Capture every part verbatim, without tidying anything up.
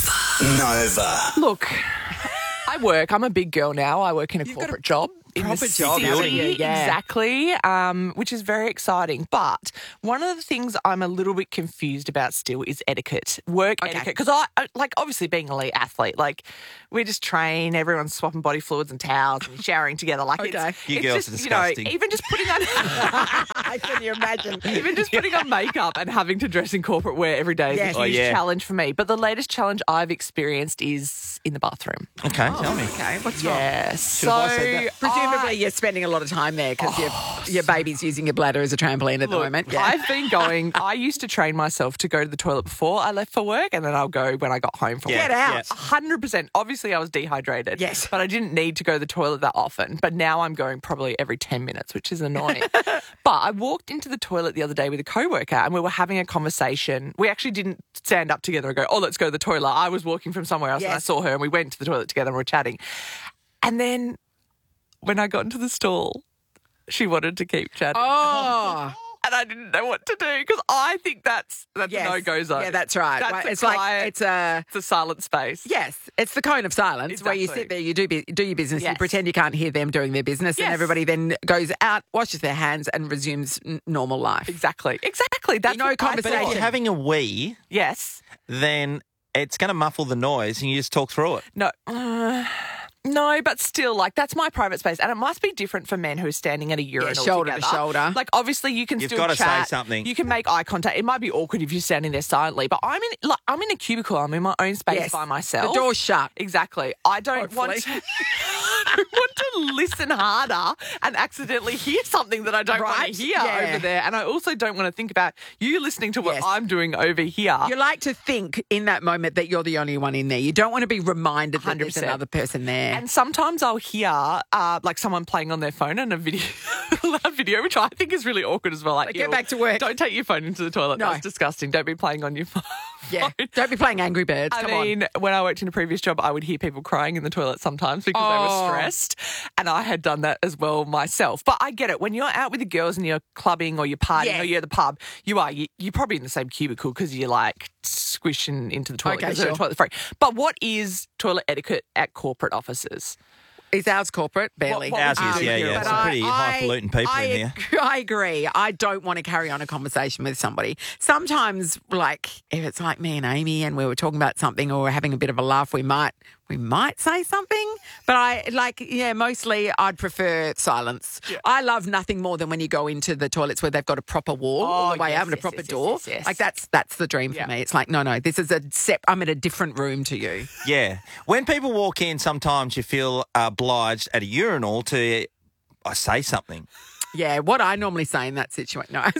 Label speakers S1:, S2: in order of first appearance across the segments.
S1: Nova.
S2: Look, I work. I'm a big girl now. I work in a
S3: You've got
S2: corporate
S3: a
S2: job. In
S3: proper
S2: the
S3: job,
S2: city.
S3: haven't you? Yeah.
S2: Exactly, um, which is very exciting. But one of the things I'm a little bit confused about still is etiquette, work
S3: Okay.
S2: etiquette. Because I, I, like, obviously being an elite athlete, like, we just train, everyone's swapping body fluids and towels and showering together. Like,
S3: Okay.
S2: it's,
S4: You
S2: it's
S4: girls
S2: just,
S4: are
S2: you know,
S4: disgusting.
S2: even just putting on...
S3: I can you imagine?
S2: Even just putting on makeup and having to dress in corporate wear every day is
S3: Yes.
S2: a
S4: Oh,
S2: huge
S4: yeah.
S2: challenge for me. But the latest challenge I've experienced is in the bathroom.
S4: Okay, tell me.
S3: Okay, what's wrong?
S2: Yeah, so
S4: have I said that?
S3: Presumably you're spending a lot of time there because your, your baby's using your bladder as a trampoline at the
S2: Look,
S3: moment. Yeah.
S2: I've been going. I used to train myself to go to the toilet before I left for work, and then I'll go when I got home from
S4: Yeah,
S2: work.
S3: Get out.
S4: yeah.
S2: A hundred percent. Obviously, I was dehydrated.
S3: Yes.
S2: but I didn't need to go to the toilet that often. But now I'm going probably every ten minutes, which is annoying. But I walked into the toilet the other day with a coworker, and we were having a conversation. We actually didn't stand up together and go, "Oh, let's go to the toilet." I was walking from somewhere else, and I
S3: Yes.
S2: saw her, and we went to the toilet together and we were chatting. And then when I got into the stall, she wanted to keep chatting.
S3: Oh,
S2: And I didn't know what to do because I think that's that's
S3: yes.
S2: a no-go zone.
S3: Yeah, that's right.
S2: That's
S3: Right,
S2: a
S3: It's like
S2: quiet-
S3: it's a
S2: It's a silent space.
S3: yes. It's the cone of silence where you
S2: Exactly.
S3: sit there, you do bu- do your business, you
S2: Yes.
S3: pretend you can't hear them doing their business, and
S2: Yes.
S3: everybody then goes out, washes their hands, and resumes n- normal life.
S2: Exactly. Exactly. That's
S3: No
S2: what I
S4: But if
S3: conversation.
S4: you're having a wee,
S2: thought. Yes.
S4: then it's going to muffle the noise and you just talk through it.
S2: No. Uh, no, but still, like, that's my private space. And it must be different for men who are standing at a urinal
S3: shoulder to
S2: together.
S3: shoulder.
S2: Like, obviously, you can
S4: You've
S2: still
S4: gotta say
S2: chat.
S4: something.
S2: You can make eye contact. It might be awkward if you're standing there silently, but I'm in, like, I'm in a cubicle. I'm in my own space
S3: Yes.
S2: by myself.
S3: The door's shut.
S2: Exactly. I don't want to,
S3: Hopefully.
S2: I don't want to listen harder and accidentally hear something that I don't want
S3: Right?
S2: to hear
S3: Yeah.
S2: over there. And I also don't want to think about you listening to what
S3: Yes.
S2: I'm doing over here.
S3: You like to think in that moment that you're the only one in there. You don't want to be reminded that
S2: one hundred
S3: there's
S2: percent.
S3: another person there.
S2: And sometimes I'll hear uh, like someone playing on their phone and a video, loud video, which I think is really awkward as well. Like,
S3: Get
S2: ew,
S3: back to work.
S2: Don't take your phone into the toilet.
S3: No.
S2: That's disgusting. Don't be playing on your phone.
S3: yeah, don't be playing Angry Birds.
S2: I
S3: Come
S2: mean,
S3: on.
S2: when I worked in a previous job, I would hear people crying in the toilet sometimes because they
S3: Oh.
S2: were stressed. And I had done that as well myself. But I get it. When you're out with the girls and you're clubbing or you're partying
S3: Yeah.
S2: or you're at the pub, you are. You, you're probably in the same cubicle because you're like squishing into the toilet
S3: Okay,
S2: because they're
S3: sure.
S2: toilet free. But what is toilet etiquette at corporate offices?
S3: Is ours corporate? Barely.
S2: What- what
S4: Ours
S2: would
S4: is,
S2: you
S4: yeah,
S2: do?
S4: yeah.
S2: But
S4: Some
S3: I-
S4: pretty
S3: I-
S4: highfalutin people
S3: I,
S4: in here.
S3: I agree. I don't want to carry on a conversation with somebody. Sometimes, like, if it's like me and Amy and we were talking about something or we're having a bit of a laugh, we might we might say something. But I, like, yeah, mostly I'd prefer silence. I love nothing more than when you go into the toilets where they've got a proper wall all
S2: Oh,
S3: the way
S2: yes,
S3: out and a
S2: yes,
S3: proper
S2: yes, yes,
S3: door.
S2: yes, yes.
S3: Like, that's that's the dream for
S2: Yeah.
S3: me. It's like, no, no, this is a sep- I'm in a different room to you.
S4: Yeah. When people walk in, sometimes you feel obliged at a urinal to I say something.
S3: Yeah, what I normally say in that situation. No.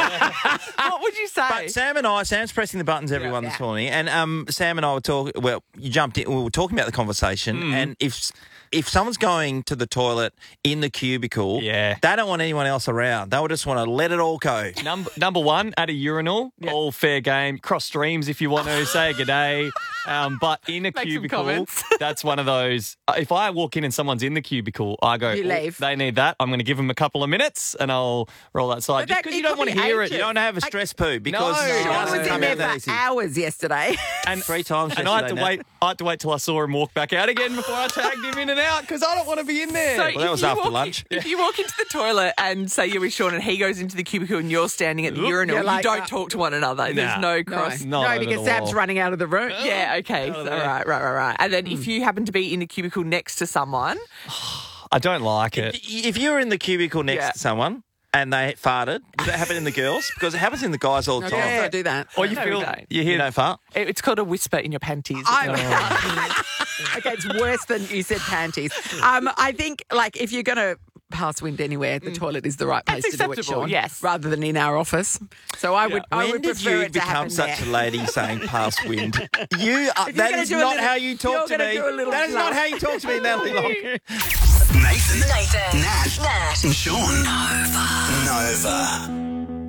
S2: What would you say?
S4: But Sam and I, Sam's pressing the buttons, everyone, this
S3: Yeah.
S4: morning, and um, Sam and I were talking. Well, you jumped in. We were talking about the conversation, and if if someone's going to the toilet in the cubicle,
S5: Yeah.
S4: they don't want anyone else around. They would just want to let it all go.
S5: Number number one, at a urinal, all fair game. Cross streams if you want to, say a good day. Um, but in a
S2: some
S5: cubicle,
S2: comments.
S5: that's one of those. uh, If I walk in and someone's in the cubicle, I go,
S3: You
S5: "Oh,
S3: leave."
S5: they need that. I'm going to give them a couple of minutes and I'll roll outside.
S3: But
S5: Just
S3: that-
S5: because
S3: it
S5: you don't
S3: could
S5: want to
S3: be
S5: hear
S3: ages.
S5: it.
S4: You don't have a stress poo because
S5: No,
S4: it
S5: no,
S3: I
S4: doesn't
S3: was
S5: no,
S4: come
S3: in
S4: out
S3: there
S4: that
S3: for
S4: easy.
S3: hours yesterday.
S5: And
S4: Three times
S5: And I had to
S4: yesterday, Nat.
S5: wait. I had to wait till I saw him walk back out again before I tagged him in and out because I don't want to be in there.
S2: So
S4: Well, that
S2: if
S4: was
S2: you
S4: after
S2: walk
S4: lunch.
S2: In, if you walk into the toilet and say you're with Sean and he goes into the cubicle and you're standing at the urinal,
S3: You're like,
S2: you don't
S3: uh,
S2: talk to one another. There's
S5: Nah.
S2: no
S3: No,
S2: cross.
S5: Not
S3: no,
S5: over
S3: because
S5: the
S3: Sam's
S5: wall.
S3: running out of the room.
S2: Yeah, okay. So,
S5: there.
S2: right, right, right, right. And then
S3: Hmm.
S2: if you happen to be in the cubicle next to someone,
S5: I don't like it.
S4: If you're in the cubicle next
S2: Yeah.
S4: to someone and they farted, does that happen in the girls? Because it happens in the guys all the
S3: Okay,
S4: time.
S3: so do that.
S5: Or you
S2: No,
S5: feel
S2: we don't.
S5: you
S4: You
S5: hear
S4: don't fart?
S2: it- it's called a whisper in your panties.
S3: I'm, okay, it's worse than you said panties. Um, I think, like, if you're going to pass wind anywhere, the toilet is the right place
S2: That's
S3: to do it,
S2: acceptable,
S3: Sean.
S2: yes.
S3: Rather than in our office. So I would, I
S4: When
S3: would
S4: did
S3: prefer
S4: you
S3: it to
S4: become
S3: happen
S4: such
S3: there.
S4: a lady saying pass wind? You are,
S3: If you're
S4: that
S3: gonna
S4: is
S3: do a
S4: not
S3: little-
S4: how you talk
S3: you're
S4: to
S3: gonna
S4: me.
S3: do a little
S4: That is not
S3: fluff.
S4: how you talk to me, Natalie Long.
S1: Nathan,
S6: Nathan,
S1: Nat,
S6: Nat,
S1: and Sean. Nova. Nova.